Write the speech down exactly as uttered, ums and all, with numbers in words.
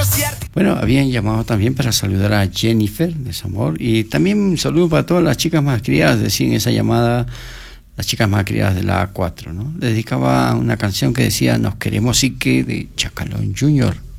Bueno, habían llamado también para saludar a Jennifer de Zamor, y también un saludo para todas las chicas más criadas, decían en esa llamada, las chicas más criadas de la A cuatro, ¿no? Le dedicaba una canción que decía Nos queremos y que de Chacalón Junior